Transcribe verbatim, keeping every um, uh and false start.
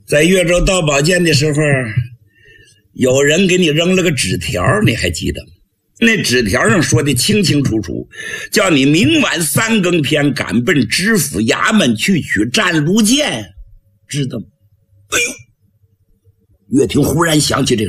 在越州盗宝剑的时候，有人给你扔了个纸条，你还记得吗？那纸条上说的清清楚楚，叫你明晚三更天赶奔知府衙门去取湛卢剑，知道吗？哎呦，岳霆忽然想起这个